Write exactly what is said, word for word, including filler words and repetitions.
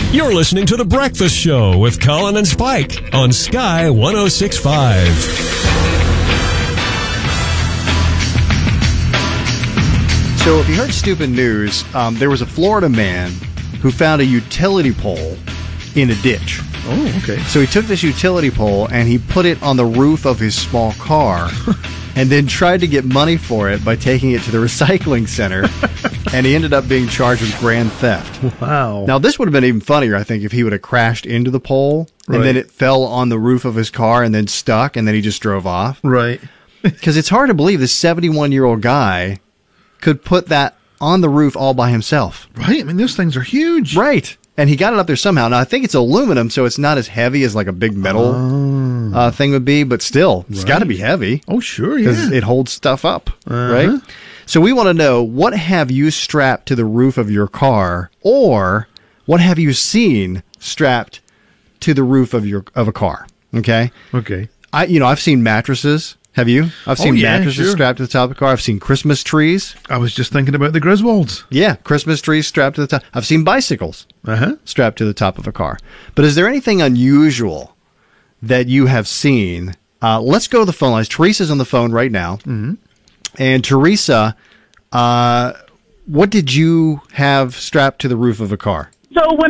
You're listening to The Breakfast Show with Colin and Spike on Sky one oh six point five. So if you heard stupid news, um, there was a Florida man who found a utility pole in a ditch. Oh, okay. So he took this utility pole and he put it on the roof of his small car and then tried to get money for it by taking it to the recycling center. And he ended up being charged with grand theft. Wow. Now, this would have been even funnier, I think, if he would have crashed into the pole and Right. then it fell on the roof of his car and then stuck and then he just drove off. Right. Because it's hard to believe this seventy-one-year-old guy could put that on the roof all by himself. Right. I mean, those things are huge. Right. And he got it up there somehow. Now, I think it's aluminum, so it's not as heavy as like a big metal Oh. uh, thing would be, but still, it's Right. got to be heavy. Oh, sure, Because yeah. it holds stuff up, Uh-huh. right? So we want to know, what have you strapped to the roof of your car, or what have you seen strapped to the roof of your of a car? Okay? Okay. I, you know, I've seen mattresses. Have you? I've seen Oh, yeah, mattresses sure. strapped to the top of the car. I've seen Christmas trees. I was just thinking about the Griswolds. Yeah, Christmas trees strapped to the top. I've seen bicycles Uh-huh. strapped to the top of a car. But is there anything unusual that you have seen? Uh, let's go to the phone lines. Teresa's on the phone right now. Mm-hmm. And Teresa, uh, what did you have strapped to the roof of a car? So when